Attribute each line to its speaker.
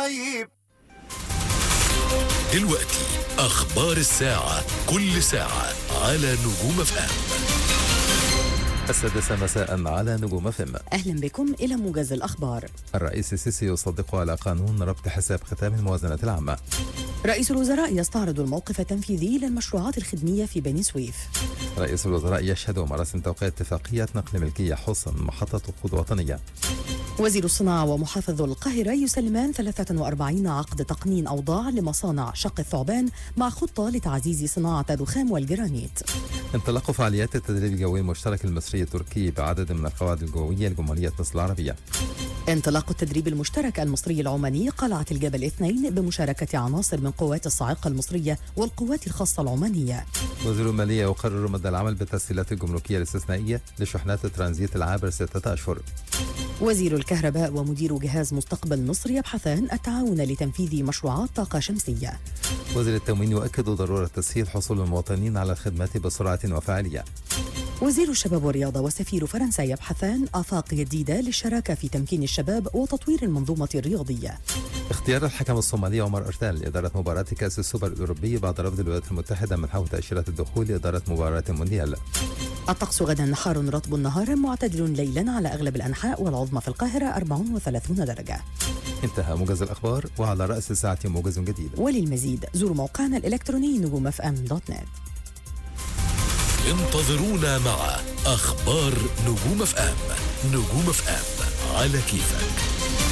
Speaker 1: طيب.
Speaker 2: دلوقتي أخبار الساعة، كل ساعة على نجوم FM.
Speaker 3: 6 مساء على نجوم FM.
Speaker 4: أهلا بكم إلى موجز الأخبار.
Speaker 3: الرئيس السيسي يصدق على قانون ربط حساب ختام الموازنة العامة.
Speaker 4: رئيس الوزراء يستعرض الموقف التنفيذي للمشروعات الخدمية في بني سويف.
Speaker 3: رئيس الوزراء يشهد مراسم توقيع اتفاقية نقل ملكية حصن محطة وقود وطنية.
Speaker 4: وزير الصناعة ومحافظ القاهرة يسلمان 43 عقد تقنين أوضاع لمصانع شق الثعبان مع خطة لتعزيز صناعة الرخام والجرانيت.
Speaker 3: انطلاق فعاليات التدريب الجوي المشترك المصري التركي بعدد من القواعد الجوية لجمهورية مصر العربية.
Speaker 4: انطلاق التدريب المشترك المصري العماني قلعة الجبل 2 بمشاركة عناصر من قوات الصاعقة المصرية والقوات الخاصة العمانية.
Speaker 3: وزير المالية يقرر مدى العمل بالتسهيلات الجمركية الاستثنائية لشحنات الترانزيت العابر 6 أشهر.
Speaker 4: وزير الكهرباء ومدير جهاز مستقبل مصر يبحثان التعاون لتنفيذ مشروعات طاقة شمسية.
Speaker 3: وزير التموين يؤكد ضرورة تسهيل حصول المواطنين على الخدمات بسرعة وفاعلية.
Speaker 4: وزير الشباب والرياضة وسفير فرنسا يبحثان آفاق جديدة للشراكة في تمكين الشباب وتطوير المنظومة الرياضية.
Speaker 3: اختيار الحكم الصومالي عمر أرتال لإدارة مباراة كأس السوبر الأوروبي بعد رفض الولايات المتحدة من حول تأشيرة الدخول لإدارة مباراة المونديال.
Speaker 4: الطقس غدا حار رطب نهارا معتدل ليلا على أغلب الأنحاء والعظمى في القاهرة 34 درجة.
Speaker 3: انتهى موجز الأخبار، وعلى رأس الساعة موجز جديد.
Speaker 4: وللمزيد زوروا موقعنا الإلكتروني نجومfm.net.
Speaker 2: انتظرونا مع أخبار نجوم FM. نجوم FM على كيفك.